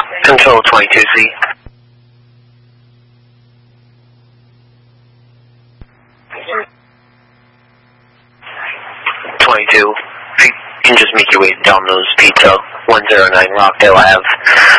Control 22C. 22. You can just make your way to Domino's Pizza, 109 Rockdale Ave.